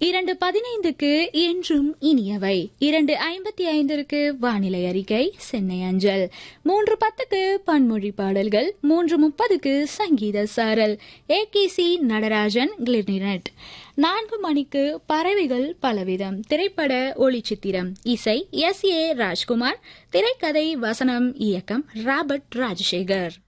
2:15க்கு என்றும் இனியவை, 2:55க்கு வானிலை அறிக்கை சென்னை அஞ்சல், 3:10க்கு பன்மொழி பாடல்கள், 3:30க்கு சங்கீத சாரல் ஏகேசி நடராஜன் கிளிரினட், 4 மணிக்கு பறவைகள் பலவிதம் திரைப்பட ஒளிச்சித்திரம், இசை எஸ் ஏ ராஜ்குமார், திரைக்கதை வசனம் இயக்கம் ராபர்ட் ராஜசேகர்.